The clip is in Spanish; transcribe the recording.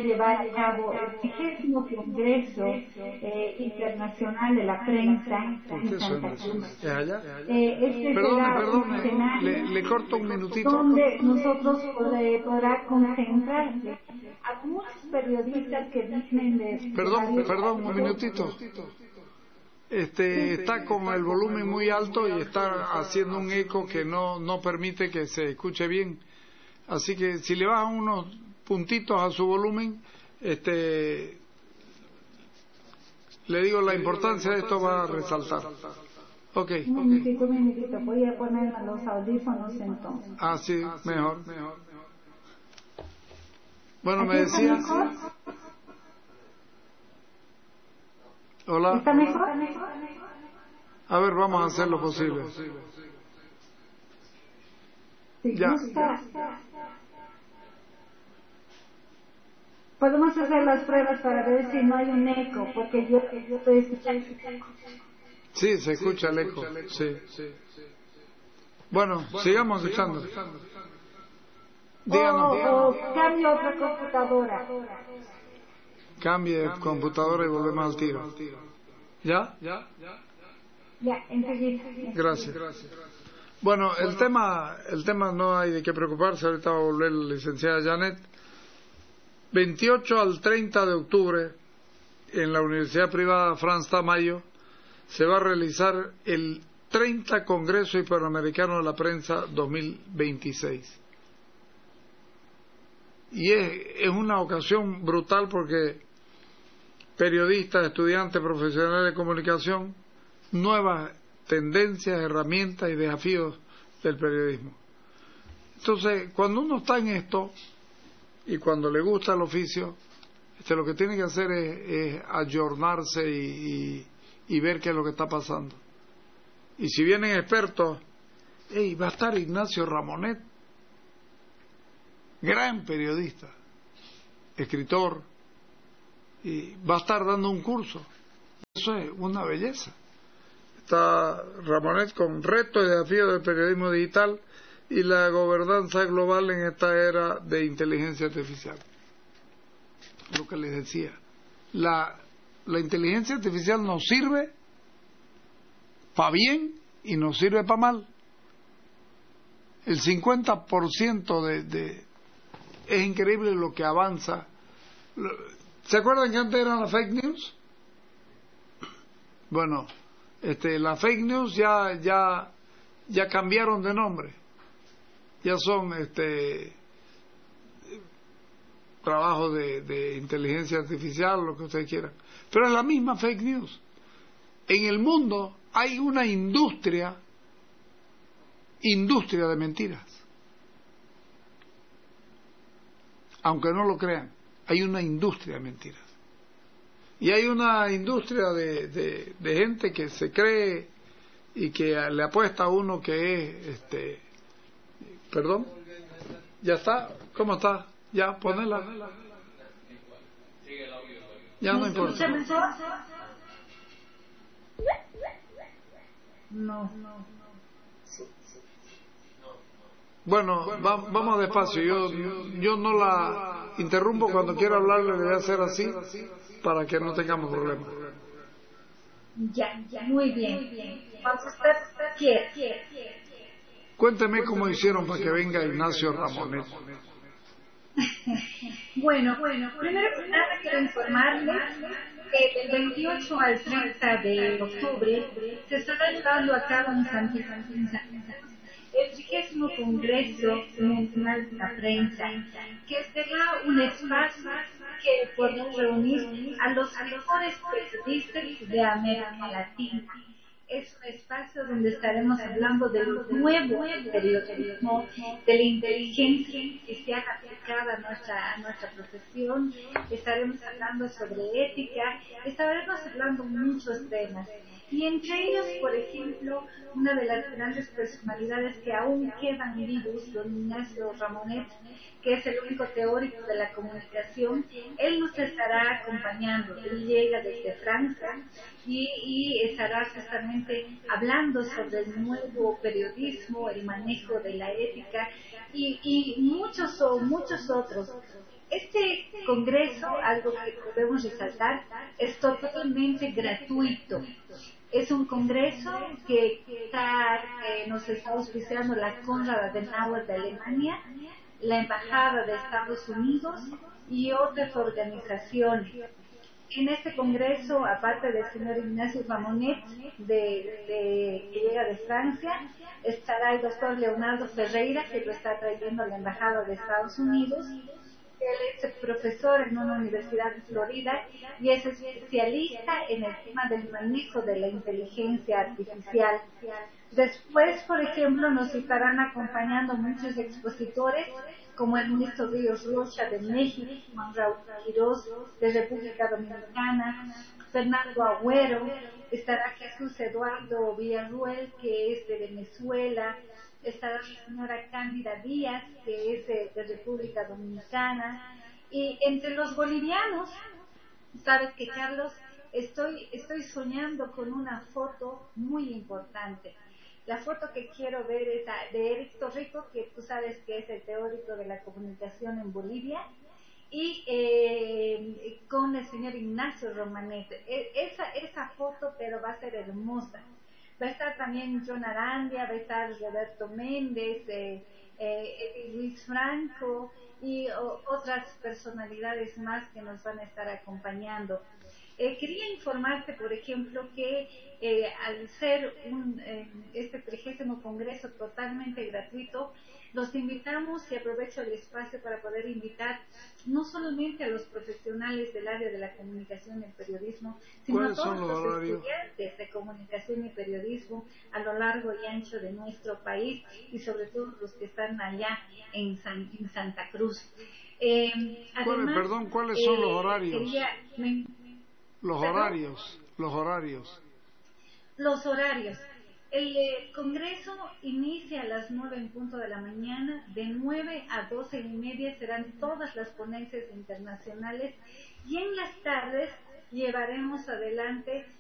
llevar a cabo el 30º Congreso Internacional de la Prensa en Santa Cruz. Este será un escenario le corto un minutito. donde nosotros podrá concentrarse a muchos periodistas que vienen de Perdón, un minutito. Está con el volumen muy alto y está haciendo un eco que no permite que se escuche bien. Así que si le bajan unos puntitos a su volumen, le digo, la importancia de esto va a resaltar. Ok. Un minutito, voy a ponerme los audífonos entonces. Ah, sí, mejor. Bueno, me decía. Hola. ¿Está mejor? A ver, vamos a hacer lo posible. Ya. Podemos hacer las pruebas para ver si no hay un eco, porque yo estoy escuchando. Sí, se escucha el eco. Sí. Bueno, sigamos escuchando. Díganos. O cambio otra computadora. Cambie de computadora y volvemos al tiro. ¿Ya? Ya, enseguida. Gracias. Bueno, el tema no hay de qué preocuparse. Ahorita va a volver la licenciada Janet. 28 al 30 de octubre, en la Universidad Privada Franz Tamayo, se va a realizar el 30 Congreso Hispanoamericano de la Prensa 2026. Y es una ocasión brutal porque periodistas, estudiantes, profesionales de comunicación, nuevas tendencias, herramientas y desafíos del periodismo. Entonces, cuando uno está en esto y cuando le gusta el oficio, lo que tiene que hacer es ayornarse y ver qué es lo que está pasando. Y si vienen expertos, va a estar Ignacio Ramonet, gran periodista, escritor, y va a estar dando un curso. Eso es una belleza. Está Ramonet con retos y desafíos del periodismo digital y la gobernanza global en esta era de inteligencia artificial. Lo que les decía, la inteligencia artificial nos sirve para bien y nos sirve para mal. El 50% es increíble lo que avanza. ¿Se acuerdan que antes eran las fake news? Bueno, las fake news ya cambiaron de nombre. Ya son trabajos de inteligencia artificial, lo que ustedes quieran. Pero es la misma fake news. En el mundo hay una industria de mentiras. Aunque no lo crean, hay una industria de mentiras. Y hay una industria de gente que se cree y que le apuesta a uno que es ¿Perdón? ¿Ya está? ¿Cómo está? Ya, ponela. Ya no importa. No. Bueno, vamos despacio. Yo no la interrumpo cuando quiera hablar, le voy a hacer así para que no tengamos problemas. Ya, muy bien. Vamos a estar quietos. Cuénteme cómo hicieron para que venga Ignacio Ramonet. Bueno, primero que nada quiero informarles que del 28 al 30 de octubre se estará llevando a cabo en Santa Cruz el 30º Congreso Nacional de la Prensa, que será un espacio que podrá reunir a los mejores periodistas de América Latina. Es un espacio donde estaremos hablando del nuevo periodismo, de la inteligencia artificial aplicada a nuestra profesión. Estaremos hablando sobre ética, estaremos hablando muchos temas. Y entre ellos, por ejemplo, una de las grandes personalidades que aún quedan vivos, don Ignacio Ramonet, que es el único teórico de la comunicación. Él nos estará acompañando. Él llega desde Francia y estará justamente hablando sobre el nuevo periodismo, el manejo de la ética y muchos otros. Este congreso, algo que podemos resaltar, es totalmente gratuito. Es un congreso que nos está auspiciando la Konrad Adenauer de Alemania, la Embajada de Estados Unidos y otras organizaciones. En este congreso, aparte del señor Ignacio Ramonet, que llega de Francia, estará el doctor Leonardo Ferreira, que lo está trayendo a la Embajada de Estados Unidos. Él es profesor en una universidad de Florida y es especialista en el tema del manejo de la inteligencia artificial. Después, por ejemplo, nos estarán acompañando muchos expositores, como el ministro Ríos Rocha de México, Juan Raúl Quirós de República Dominicana, Fernando Agüero, estará Jesús Eduardo Villarruel, que es de Venezuela, estará la señora Cándida Díaz, que es de República Dominicana, y entre los bolivianos, sabes que Carlos, estoy soñando con una foto muy importante. La foto que quiero ver es de Eric Torrico, que tú sabes que es el teórico de la comunicación en Bolivia, y con el señor Ignacio Romanet. Esa foto, pero va a ser hermosa. Va a estar también John Arandia, va a estar Roberto Méndez, Luis Franco y otras personalidades más que nos van a estar acompañando. Quería informarte, por ejemplo, que al ser este 30º Congreso totalmente gratuito, los invitamos, y aprovecho el espacio para poder invitar no solamente a los profesionales del área de la comunicación y el periodismo, sino a todos los estudiantes de comunicación y periodismo a lo largo y ancho de nuestro país, y sobre todo los que están allá en Santa Cruz. Además, ¿cuáles son los horarios? Los horarios. El Congreso inicia a las 9 en punto de la mañana, de 9 a 12:30 serán todas las ponencias internacionales, y en las tardes llevaremos adelante